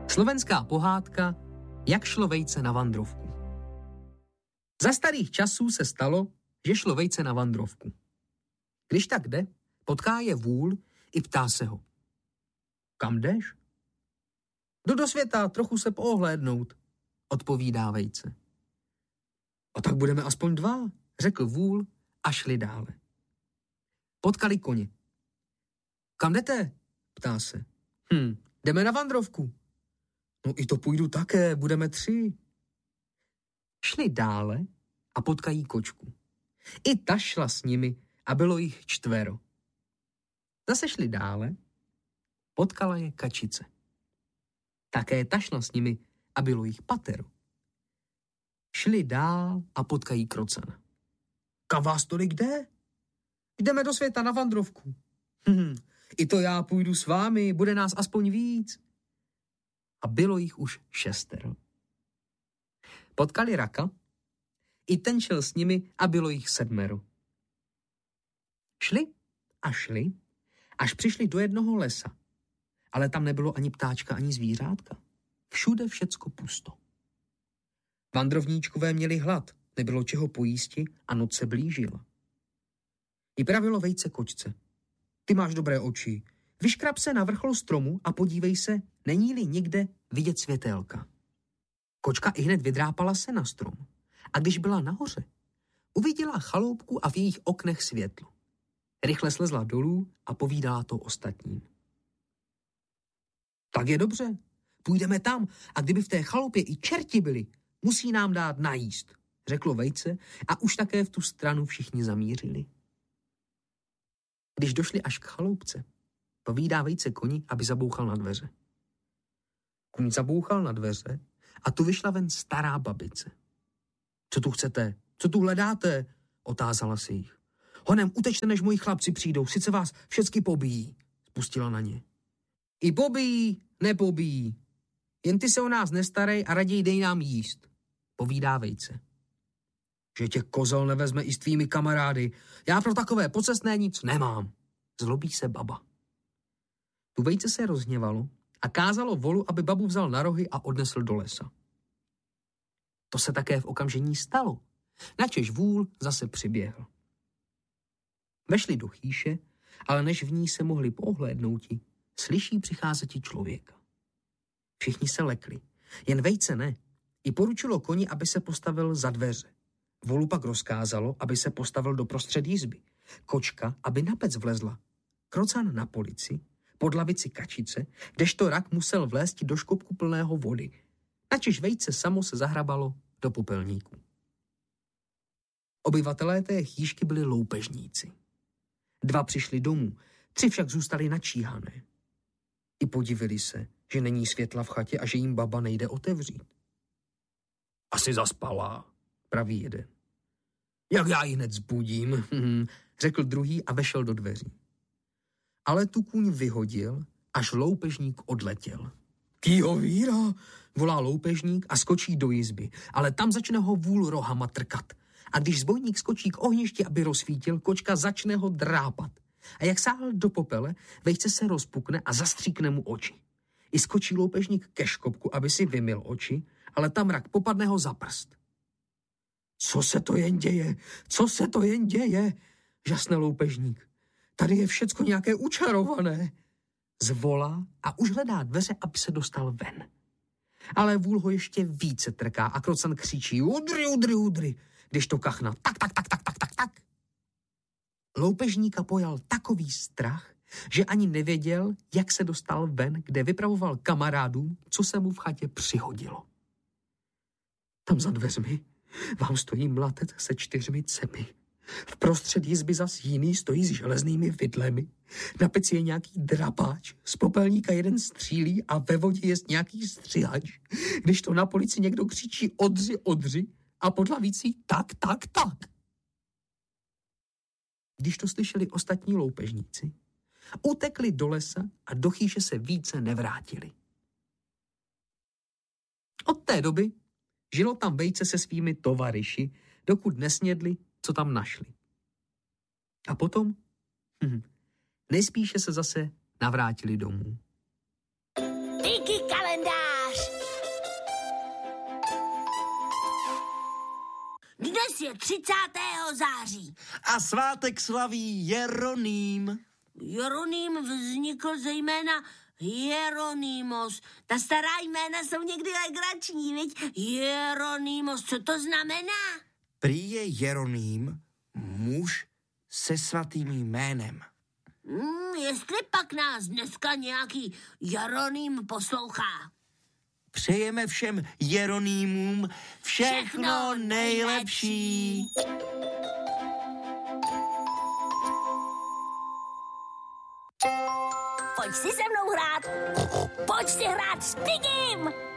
Slovenská pohádka Jak šlo vejce na vandrovku. Za starých časů se stalo, že šlo vejce na vandrovku. Když tak jde, potká je vůl i ptá se ho. Kam jdeš? Jdu do světa, trochu se poohlédnout, odpovídá vejce. A tak budeme aspoň dva, řekl vůl a šli dále. Potkali koně. Kam jdete? Ptá se. Jdeme na vandrovku. No i to půjdu také, budeme 3. Šli dále a potkají kočku. I ta šla s nimi a bylo jich 4. Zase šli dále, potkala je kačice. Také ta šla s nimi a bylo jich 5. Šli dál a potkají krocana. Kam vás tolik jde? Jdeme do světa na vandrovku. I to já půjdu s vámi, bude nás aspoň víc. A bylo jich už 6. Potkali raka, i ten šel s nimi a bylo jich 7. Šli a šli, až přišli do jednoho lesa. Ale tam nebylo ani ptáčka, ani zvířátka. Všude všecko pusto. Vandrovníčkové měli hlad, nebylo čeho pojísti a noc se blížila. I pravilo vejce kočce. Ty máš dobré oči. Vyškrab se na vrchol stromu a podívej se, není-li nikde vidět světélka. Kočka ihned vydrápala se na strom. A když byla nahoře, uviděla chaloupku a v jejich oknech světlo. Rychle slezla dolů a povídala to ostatním. Tak je dobře, půjdeme tam a kdyby v té chalupě i čerti byli, musí nám dát najíst, řeklo vejce a už také v tu stranu všichni zamířili. Když došli až k chaloupce, povídá vejce koni, aby zabouchal na dveře. Kůň zabouchal na dveře a tu vyšla ven stará babice. Co tu chcete? Co tu hledáte? Otázala se jich. Honem utečte, než moji chlapci přijdou, sice vás všecky pobijí, spustila na ně. I pobijí, nepobijí. Jen ty se o nás nestarej a raději dej nám jíst, povídá vejce. Že tě kozel nevezme i s tvými kamarády. Já pro takové pocestné nic nemám, zlobí se baba. Tu vejce se rozhněvalo a kázalo volu, aby babu vzal na rohy a odnesl do lesa. To se také v okamžení stalo, načež vůl zase přiběhl. Vešli do chýše, ale než v ní se mohli pohlédnouti, slyší přicházeti člověka. Všichni se lekli, jen vejce ne. I poručilo koni, aby se postavil za dveře. Volu pak rozkázalo, aby se postavil do prostřed jizby. Kočka, aby na pec vlezla. Krocan na polici, pod lavici kačice, kdežto rak musel vlézt do škopku plného vody. Načež vejce samo se zahrabalo do popelníku. Obyvatelé té chýšky byli loupežníci. 2 přišli domů, 3 však zůstali načíhané. I podivili se, že není světla v chatě a že jim baba nejde otevřít. Asi zaspala, praví jeden. Jak já ji hned zbudím, řekl druhý a vešel do dveří. Ale tu kůň vyhodil, až loupežník odletěl. Kýho víra, volá loupežník a skočí do jizby, ale tam začne ho vůl rohama trkat. A když zbojník skočí k ohništi, aby rozsvítil, kočka začne ho drápat. A jak sáhl do popele, vejce se rozpukne a zastříkne mu oči. I skočí loupežník ke škopku, aby si vymyl oči, ale tam rak popadne ho za prst. Co se to jen děje? Co se to jen děje? Žasne loupežník. Tady je všecko nějaké učarované. Zvolá a už hledá dveře, aby se dostal ven. Ale vůl ho ještě více trká a krocan křičí udry, udry, udry, když to kachna tak. Loupežníka pojal takový strach, že ani nevěděl, jak se dostal ven, kde vypravoval kamarádům, co se mu v chatě přihodilo. Tam za dveřmi vám stojí mlatec se 4 cepy. V prostřed jizby zas jiný stojí s železnými vidlemi. Na peci je nějaký drapáč, z popelníka jeden střílí a ve vodě je nějaký střihač. Když to na polici někdo křičí odři, odři a pod lavicí tak. Když to slyšeli ostatní loupežníci, utekli do lesa a do chýše se více nevrátili. Od té doby žilo tam vejce se svými tovaryši, dokud nesnědli, co tam našli. A potom nejspíše se zase navrátili domů. Díky kalendář! Dnes je 30. září. A svátek slaví Jeroným. Jeroným vznikl zejména Jeronymos. Ta stará jména jsou někdy legrační, viď? Jeronymos, co to znamená? Prý je Jeroným muž se svatým jménem. Jestli pak nás dneska nějaký Jeroným poslouchá. Přejeme všem Jeronýmům všechno nejlepší. Pojď si se mnou hrát. Pojď si hrát s Pigim.